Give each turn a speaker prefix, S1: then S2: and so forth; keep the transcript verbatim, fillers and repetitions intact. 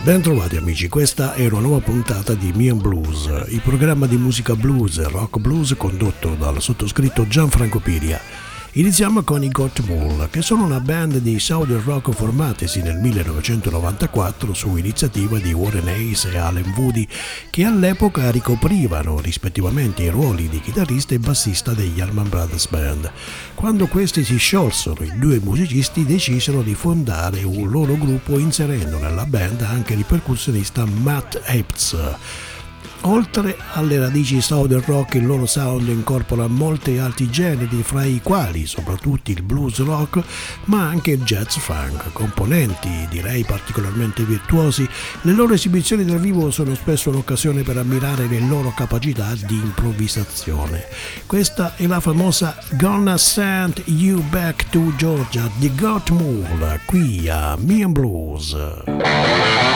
S1: Bentrovati amici, questa è una nuova puntata di Me and Blues, il programma di musica blues e rock blues condotto dal sottoscritto Gianfranco Piria. Iniziamo con i Got Mule, che sono una band di southern rock formatisi nel millenovecentonovantaquattro su iniziativa di Warren Hayes e Allen Woody, che all'epoca ricoprivano rispettivamente i ruoli di chitarrista e bassista degli Allman Brothers Band. Quando questi si sciolsero, i due musicisti decisero di fondare un loro gruppo inserendo nella band anche il percussionista Matt Epps. Oltre alle radici southern rock, il loro sound incorpora molti altri generi, fra i quali soprattutto il blues rock, ma anche il jazz funk, componenti direi particolarmente virtuosi. Le loro esibizioni dal vivo sono spesso un'occasione per ammirare le loro capacità di improvvisazione. Questa è la famosa Gonna Send You Back to Georgia di Got Mule, qui a Me and Blues.